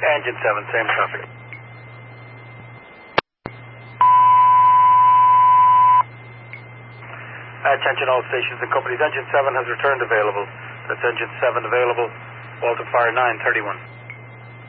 Engine 7, same traffic. Attention all stations and companies. Engine 7 has returned available. That's engine 7 available. Walter Fire 931.